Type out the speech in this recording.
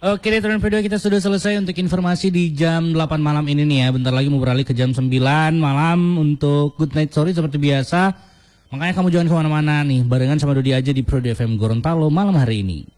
Oke deh, Trend Video kita sudah selesai untuk informasi di jam 8 malam ini nih ya. Bentar lagi mau beralih ke jam 9 malam untuk Good Night Story seperti biasa. Makanya kamu jangan kemana-mana nih, barengan sama Dodi aja di Prodi FM Gorontalo malam hari ini.